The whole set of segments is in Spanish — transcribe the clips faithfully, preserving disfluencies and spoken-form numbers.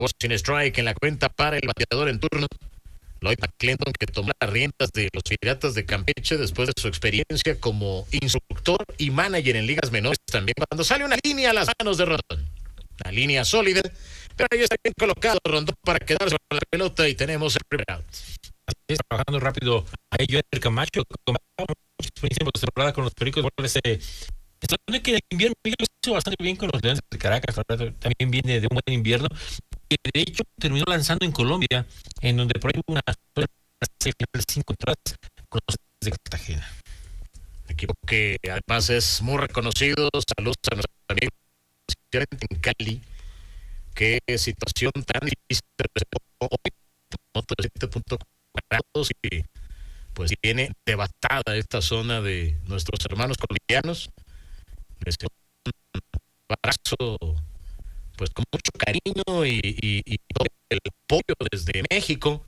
sin strike en la cuenta para el bateador en turno. Lloyd McClendon, que tomó las riendas de los Piratas de Campeche después de su experiencia como instructor y manager en ligas menores también. Cuando sale una línea a las manos de Rondón. Una línea sólida, pero ahí está bien colocado Rondón para quedarse con la pelota y tenemos el primer out. Está trabajando rápido ahí Joel Camacho, con mucha experiencia en temporada con los Pericos. Ese, es que el invierno lo hizo bastante bien con los Leones de Caracas, también viene de un buen invierno. Y de hecho terminó lanzando en Colombia, en donde por ahí hubo una final cinco entradas con los de Cartagena. Equipo que además es muy reconocido. Saludos a nuestros amigos en Cali. Qué situación tan difícil hoy, siete punto cuatro grados, y pues viene devastada esta zona de nuestros hermanos colombianos. Desde un abrazo pues con mucho cariño y, y, y todo el apoyo desde México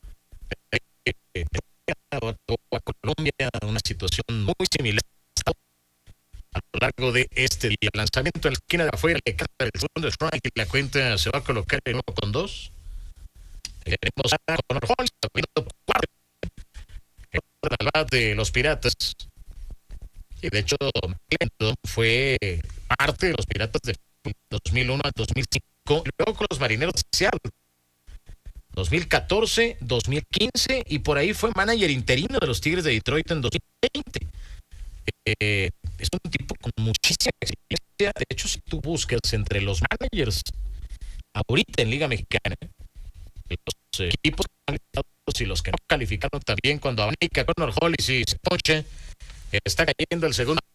a Colombia, una situación muy similar a lo largo de este día. El lanzamiento en la esquina de afuera, le canta el segundo strike y la cuenta se va a colocar de nuevo con dos. Tenemos a Connor Holmes, el de los Piratas. Y de hecho, McClendon fue parte de los Piratas de dos mil uno al dos mil cinco, luego con los Marineros de Seattle. dos mil catorce, dos mil quince, y por ahí fue manager interino de los Tigres de Detroit en dos mil veinte. Eh, es un tipo con muchísima experiencia. De hecho, si tú buscas entre los managers ahorita en Liga Mexicana, los eh, equipos y los que no calificaron también, cuando abanica Connor Hollis y se ponche, eh, está cayendo el segundo,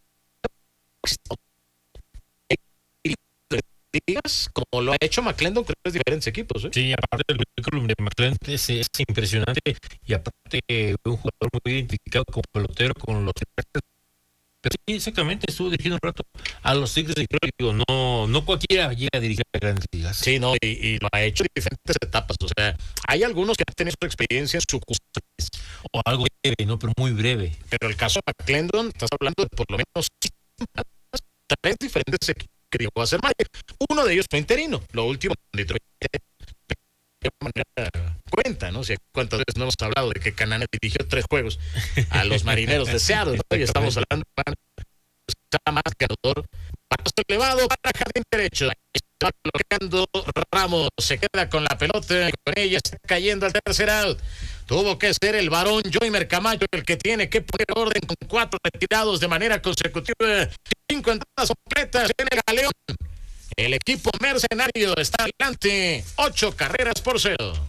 como lo ha hecho McClendon con tres diferentes equipos, ¿eh? Sí, aparte del currículum de McClendon es, es impresionante, y aparte eh, un jugador muy identificado como pelotero con los. Pero sí, exactamente, estuvo dirigiendo un rato a los Tigres de Detroit. Digo, no, no cualquiera llega a dirigir a grandes ligas. Sí, no, y, y lo ha hecho en diferentes etapas. O sea, hay algunos que han tenido su experiencia en sucursales. O algo breve, ¿no? Pero muy breve. Pero el caso de McClendon, estás hablando de por lo menos tres diferentes equipos que llegó a ser manager. Uno de ellos fue interino. Lo último, Detroit, de manera cuenta, ¿no? Si cuántas veces no hemos hablado de que Canane dirigió tres juegos a los Marineros de Seattle, ¿no? Y estamos hablando de está más ganador. Paso elevado para jardín derecho. Está bloqueando Ramos, se queda con la pelota y con ella está cayendo al tercer out. Tuvo que ser el varón Joimer Camacho el que tiene que poner orden con cuatro retirados de manera consecutiva. Cinco entradas completas en el galeón. El equipo mercenario está adelante, ocho carreras por cero.